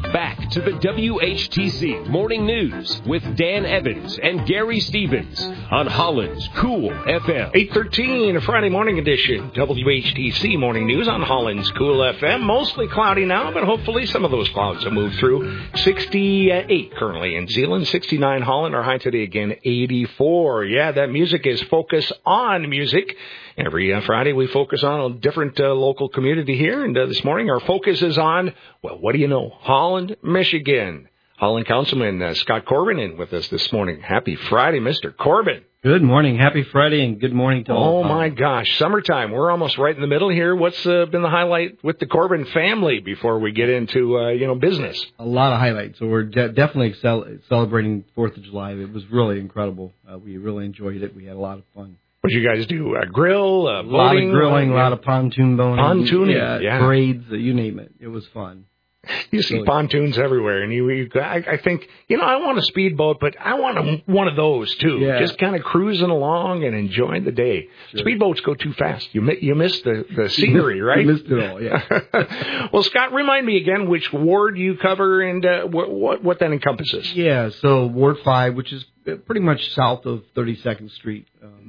Back to the WHTC Morning News with Dan Evans and Gary Stevens on Holland's Cool FM. 8:13, a Friday morning edition. WHTC Morning News on Holland's Cool FM. Mostly cloudy now, but hopefully some of those clouds will move through. 68 currently in Zeeland, 69 Holland. Our high today again, 84. Yeah, that music is Focus on Music. Every Friday we focus on a different local community here, and this morning our focus is on, well, what do you know, Holland, Michigan. Holland Councilman Scott Corbin in with us this morning. Happy Friday, Mr. Corbin. Good morning. Happy Friday, and good morning to all. Oh, my gosh. Summertime. We're almost right in the middle here. What's been the highlight with the Corbin family before we get into, business? A lot of highlights. So we're definitely celebrating 4th of July. It was really incredible. We really enjoyed it. We had a lot of fun. What did you guys do? Grill, boating? A lot of grilling, a lot of pontoon boating. Pontooning, yeah. Parades, you name it. It was fun. You see pontoons everywhere, and I think, I want a speedboat, but I want one of those, too. Yeah. Just kind of cruising along and enjoying the day. Sure. Speedboats go too fast. You miss the scenery, right? You missed it all, yeah. Well, Scott, remind me again which ward you cover and what that encompasses. Yeah, so Ward 5, which is pretty much south of 32nd Street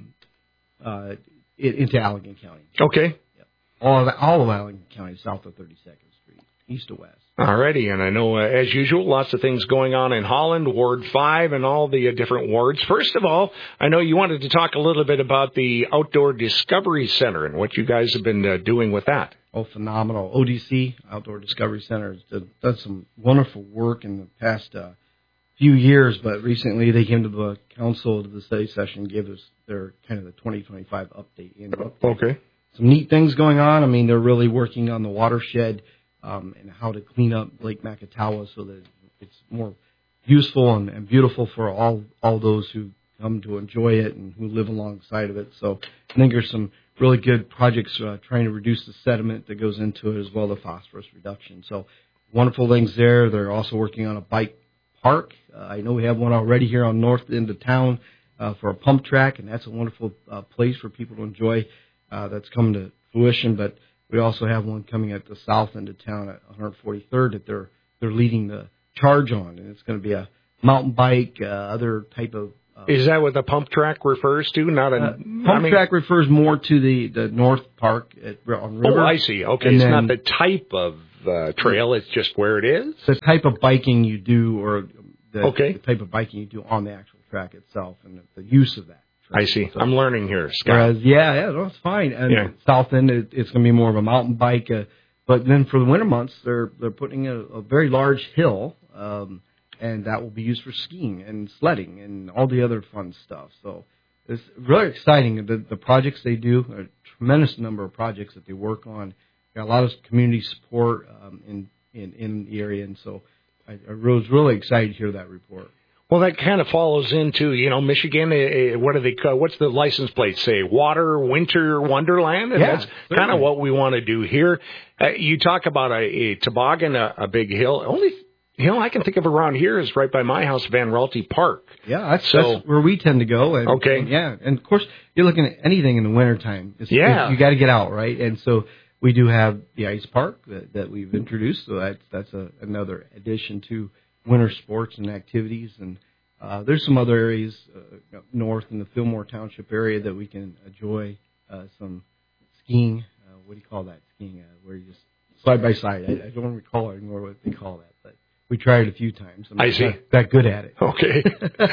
into Allegan County. Okay. Yep. All of Allegan County is south of 32nd Street, east to west. All righty, and I know, as usual, lots of things going on in Holland, Ward 5, and all the different wards. First of all, I know you wanted to talk a little bit about the Outdoor Discovery Center and what you guys have been doing with that. Oh, phenomenal. ODC, Outdoor Discovery Center, has done some wonderful work in the past few years, but recently they came to the council to the study session and gave us their kind of the 2025 update. Okay. Some neat things going on. I mean, they're really working on the watershed and how to clean up Lake Macatawa so that it's more useful and beautiful for all those who come to enjoy it and who live alongside of it. So I think there's some really good projects trying to reduce the sediment that goes into it as well as the phosphorus reduction. So wonderful things there. They're also working on a bike park. I know we have one already here on north end of town for a pump track, and that's a wonderful place for people to enjoy. That's coming to fruition, but we also have one coming at the south end of town at 143rd that they're leading the charge on, and it's going to be a mountain bike, other type of. Is that what the pump track refers to? Pump track refers more to the North Park on River. Oh, I see. Okay, and it's not the type of trail; it's just where it is. The type of biking you do, or the type of biking you do on the actual track itself, and the use of that. I see. So, I'm learning here, Scott. Whereas, that's fine. And south end, it's going to be more of a mountain bike. But then for the winter months, they're putting a very large hill, and that will be used for skiing and sledding and all the other fun stuff. So it's really exciting. The projects they do, a tremendous number of projects that they work on. Got a lot of community support in the area, and so I was really excited to hear that report. Well, that kind of follows into, Michigan, what's the license plate say? Winter Wonderland? And that's kind of what we want to do here. You talk about a toboggan, a big hill. Only hill I can think of around here is right by my house, Van Raalte Park. Yeah, that's where we tend to go. And, okay. And of course, you're looking at anything in the wintertime. You got to get out, right? And so we do have the ice park that we've introduced. So that's another addition to winter sports and activities, and there's some other areas up north in the Fillmore Township area that we can enjoy some skiing. What do you call that? Skiing where you just side by side. I don't recall anymore what they call that, but we tried it a few times. I see. That good at it. Okay.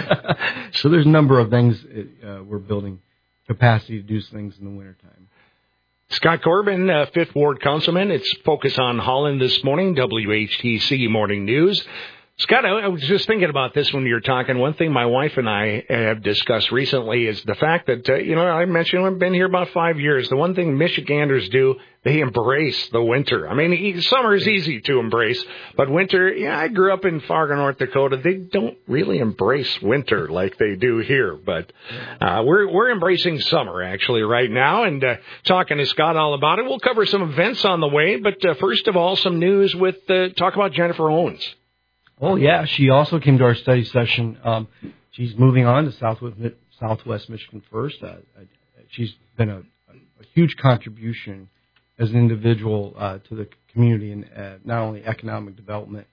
So there's a number of things we're building capacity to do things in the wintertime. Scott Corbin, 5th Ward Councilman. It's Focus on Holland this morning, WHTC Morning News. Scott, I was just thinking about this when you were talking. One thing my wife and I have discussed recently is the fact that, I mentioned I've been here about 5 years. The one thing Michiganders do, they embrace the winter. I mean, summer is easy to embrace, but winter, I grew up in Fargo, North Dakota. They don't really embrace winter like they do here, but we're embracing summer actually right now, and talking to Scott all about it. We'll cover some events on the way, but first of all, some news with talk about Jennifer Owens. Oh, yeah. She also came to our study session. She's moving on to Southwest Michigan First. She's been a huge contribution as an individual to the community and not only economic development,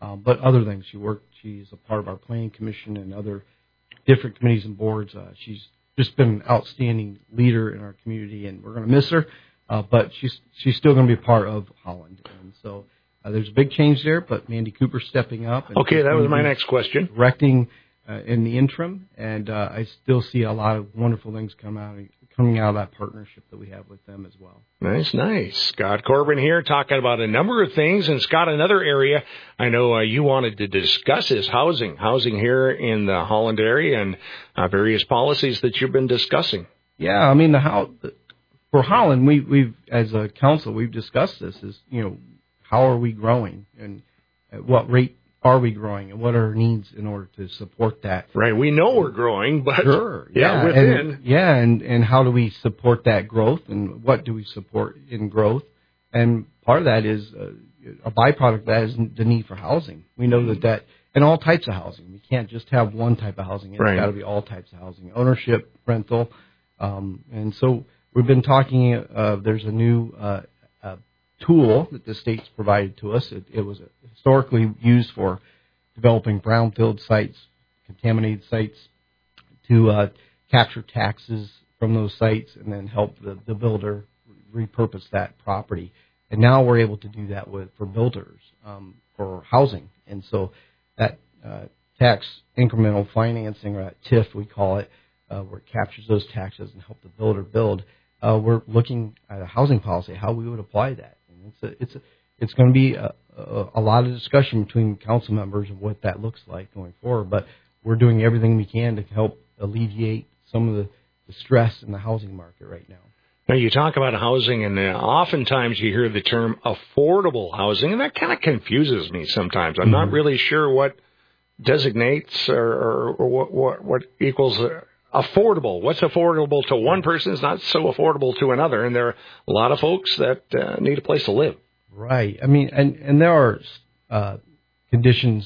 But other things, she's a part of our planning commission and other different committees and boards. She's just been an outstanding leader in our community, and we're going to miss her. But she's still going to be a part of Holland. And so there's a big change there, but Mandy Cooper's stepping up. And okay, that was my next question. Directing in the interim, and I still see a lot of wonderful things coming out of that partnership that we have with them as well. Nice. Scott Corbin here talking about a number of things. And Scott, another area I know you wanted to discuss is housing here in the Holland area and various policies that you've been discussing. Yeah, I mean, for Holland, we've as a council, we've discussed this is, how are we growing and at what rate are we growing and what are our needs in order to support that? Right. We know we're growing, but sure. Yeah, within. And how do we support that growth and what do we support in growth? And part of that is a byproduct of that is the need for housing. We know that and all types of housing. We can't just have one type of housing. It's got to be all types of housing, ownership, rental. And so we've been talking, there's a new tool that the state's provided to us. It was historically used for developing brownfield sites, contaminated sites, to capture taxes from those sites and then help the builder repurpose that property. And now we're able to do that for builders for housing. And so that tax incremental financing, or that TIF we call it, where it captures those taxes and help the builder build. We're looking at a housing policy, how we would apply that. And it's going to be a lot of discussion between council members of what that looks like going forward. But we're doing everything we can to help alleviate some of the stress in the housing market right now. Now, you talk about housing, and oftentimes you hear the term affordable housing, and that kind of confuses me sometimes. I'm not really sure what designates or what equals affordable. What's affordable to one person is not so affordable to another, and there are a lot of folks that need a place to live. Right. I mean, and there are conditions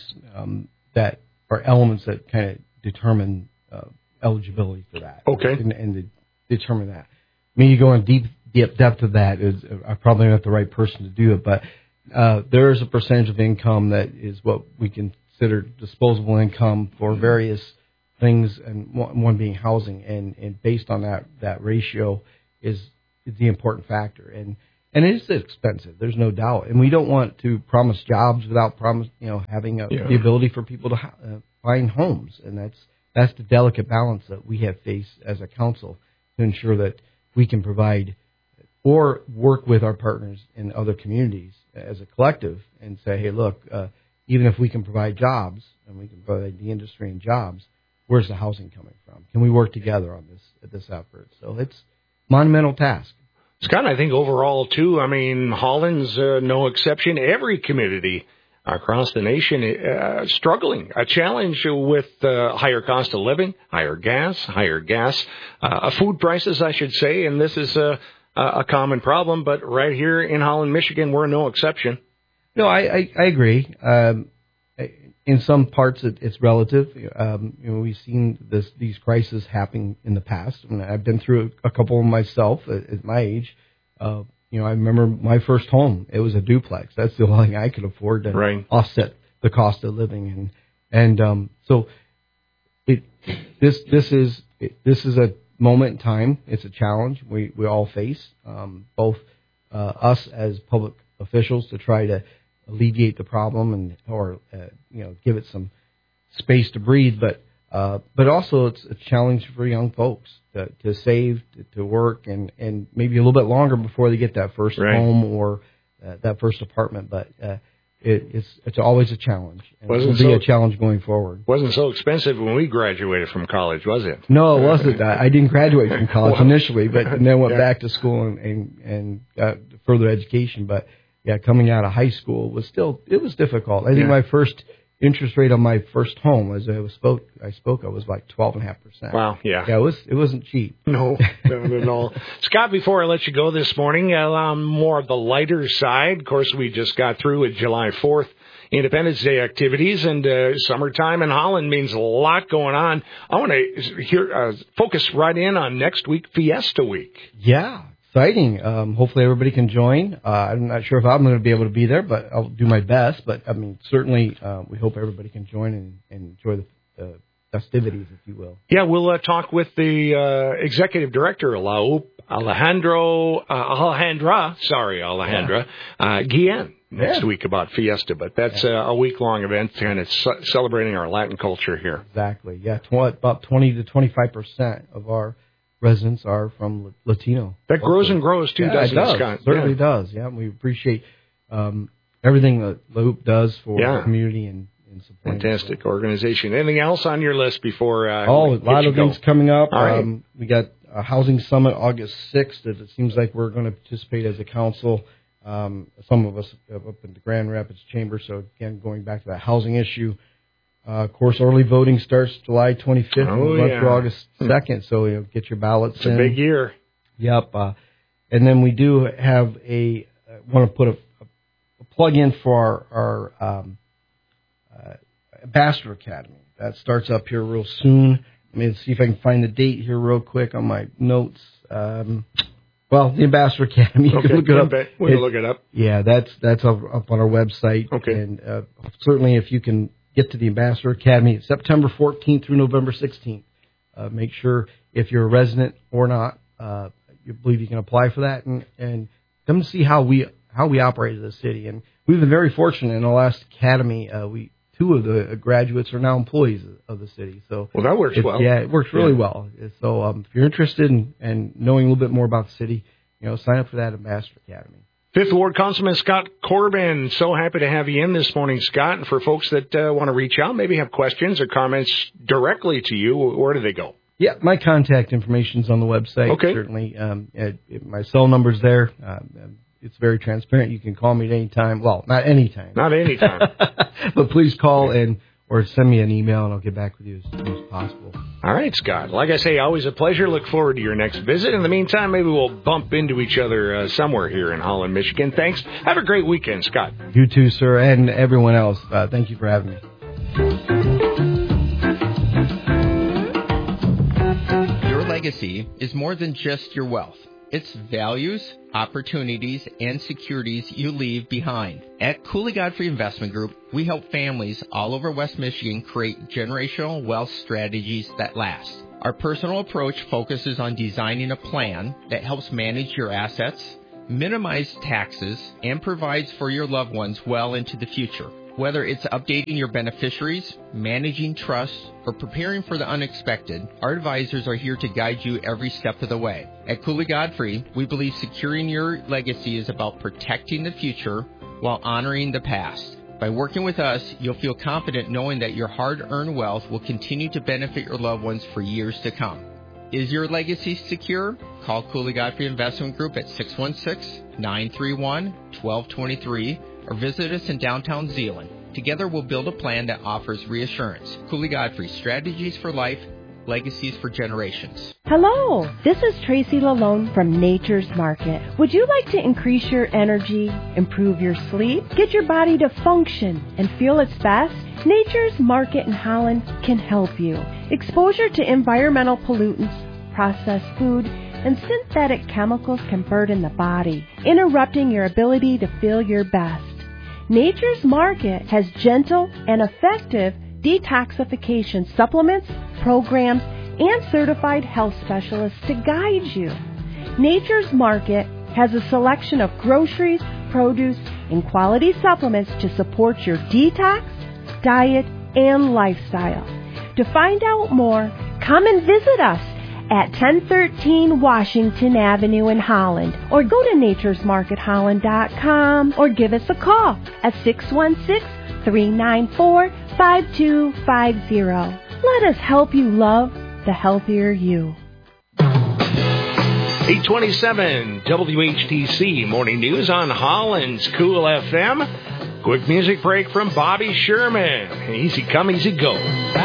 that are elements that kind of determine eligibility for that. Okay. And determine that. I mean, you go in deep depth of that. I'm probably not the right person to do it, but there is a percentage of income that is what we consider disposable income for various things, and one being housing, and based on that ratio is the important factor, and it is expensive. There's no doubt, and we don't want to promise jobs without having the ability for people to find homes, and that's the delicate balance that we have faced as a council to ensure that we can provide or work with our partners in other communities as a collective and say, hey, look, even if we can provide jobs and we can provide the industry and jobs, where's the housing coming from? Can we work together on this effort? So it's a monumental task. Scott, I think overall, too, I mean, Holland's no exception. Every community across the nation struggling, a challenge with higher cost of living, higher gas, food prices, I should say, and this is a common problem, but right here in Holland, Michigan, we're no exception. No, I agree. In some parts, it's relative. We've seen these crises happen in the past. I mean, I've been through a couple of myself at my age. I remember my first home. It was a duplex. That's the only thing I could afford to offset the cost of living. So this is a moment in time. It's a challenge we all face, both us as public officials to try to alleviate the problem or give it some space to breathe, but also it's a challenge for young folks to save, to work, and maybe a little bit longer before they get that first home or that first apartment. But it's always a challenge. And it will be a challenge going forward. Wasn't so expensive when we graduated from college, was it? No, it wasn't. I didn't graduate from college initially, but and then went back to school and got further education. But yeah, coming out of high school was difficult. I think my first interest rate on my first home, as I spoke, I was like 12.5%. Wow, yeah. Yeah, it wasn't cheap. No, not at all. Scott, before I let you go this morning, more of the lighter side. Of course, we just got through with July 4th Independence Day activities, and summertime in Holland means a lot going on. I want to focus right in on next week, Fiesta Week. Yeah. exciting. Hopefully everybody can join. I'm not sure if I'm going to be able to be there, but I'll do my best. But, I mean, certainly we hope everybody can join and enjoy the festivities, if you will. Yeah, we'll talk with the executive director, Alejandra Guillen next week about Fiesta. But that's a week-long event, and it's celebrating our Latin culture here. Exactly. Yeah, about 20 to 25% of our residents are from Latino. That grows and grows, too, doesn't it, Scott? It certainly does. Yeah, we appreciate everything that La Hoop does for the community and supporting. Fantastic organization. Anything else on your list before a lot of things coming up. All right. We got a housing summit August 6th. It seems like we're going to participate as a council. Some of us up in the Grand Rapids Chamber. So, again, going back to that housing issue. Of course, early voting starts July 25th and runs through August 2nd. So, get your ballots in. It's a big year. Yep. And then we do have want to put a plug in for our Ambassador Academy. That starts up here real soon. Let me see if I can find the date here real quick on my notes. The Ambassador Academy. You can look it up. We'll look it up. Yeah, that's up on our website. Okay. And certainly if you can get to the Ambassador Academy, it's September 14th through November 16th. Make sure if you're a resident or not, you believe you can apply for that and come to see how we operate as a city. And we've been very fortunate in the last academy. Two of the graduates are now employees of the city. So that works well. Yeah, it works really well. So if you're interested in knowing a little bit more about the city, sign up for that Ambassador Academy. Fifth Ward Councilman Scott Corbin, so happy to have you in this morning, Scott. And for folks that want to reach out, maybe have questions or comments directly to you, where do they go? Yeah, my contact information's on the website. Okay. Certainly. My cell number's there. It's very transparent. You can call me at any time. Well, not any time. Not any time. But please call or send me an email, and I'll get back with you as soon as possible. All right, Scott. Like I say, always a pleasure. Look forward to your next visit. In the meantime, maybe we'll bump into each other somewhere here in Holland, Michigan. Thanks. Have a great weekend, Scott. You too, sir, and everyone else. Thank you for having me. Your legacy is more than just your wealth. It's values, opportunities, and securities you leave behind. At Cooley Godfrey Investment Group, we help families all over West Michigan create generational wealth strategies that last. Our personal approach focuses on designing a plan that helps manage your assets, minimize taxes, and provides for your loved ones well into the future. Whether it's updating your beneficiaries, managing trusts, or preparing for the unexpected, our advisors are here to guide you every step of the way. At Cooley Godfrey, we believe securing your legacy is about protecting the future while honoring the past. By working with us, you'll feel confident knowing that your hard-earned wealth will continue to benefit your loved ones for years to come. Is your legacy secure? Call Cooley Godfrey Investment Group at 616-931-1223 or visit us in downtown Zeeland. Together we'll build a plan that offers reassurance. Cooley Godfrey, strategies for life, legacies for generations. Hello, this is Tracy Lalone from Nature's Market. Would you like to increase your energy, improve your sleep, get your body to function and feel its best? Nature's Market in Holland can help you. Exposure to environmental pollutants, processed food, and synthetic chemicals can burden the body, interrupting your ability to feel your best. Nature's Market has gentle and effective detoxification supplements, programs, and certified health specialists to guide you. Nature's Market has a selection of groceries, produce, and quality supplements to support your detox, diet, and lifestyle. To find out more, come and visit us at 1013 Washington Avenue in Holland, or go to naturesmarketholland.com, or give us a call at 616-394-5250. Let us help you love the healthier you. 827 WHTC Morning News on Holland's Cool FM. Quick music break from Bobby Sherman. Easy come, easy go.